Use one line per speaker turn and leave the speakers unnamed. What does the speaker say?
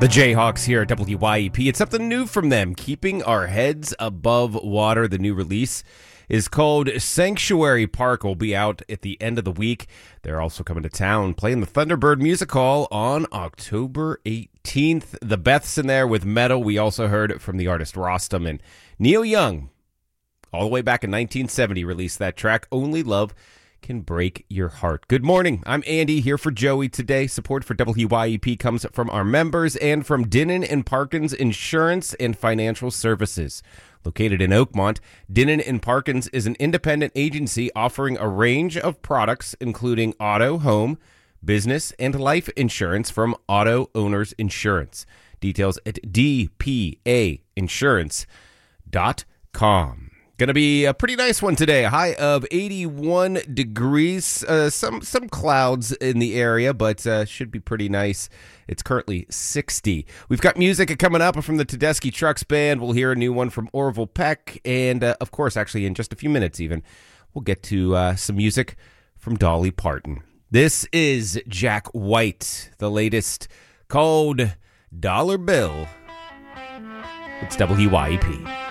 The Jayhawks here at WYEP. It's something new from them, Keeping Our Heads Above Water. The new release is called Sanctuary Park. Will be out at the end of the week. They're also coming to town, playing the Thunderbird Music Hall on October 18th. The Beth's in there with Metal. We also heard from the artist Rostam, and Neil Young, all the way back in 1970, released that track, Only Love Can Break Your Heart. Good morning. I'm Andy here for Joey today. Support for WYEP comes from our members and from Dinnan and Parkins Insurance and Financial Services. Located in Oakmont, Dinnan and Parkins is an independent agency offering a range of products including auto, home, business, and life insurance from Auto Owners Insurance. Details at dpainsurance.com. Going to be a pretty nice one today. A high of 81 degrees. Some clouds in the area, but should be pretty nice. It's currently 60. We've got music coming up from the Tedeschi Trucks Band. We'll hear a new one from Orville Peck. And, of course, actually in just a few minutes even, we'll get to some music from Dolly Parton. This is Jack White, the latest called Dollar Bill. It's WYEP.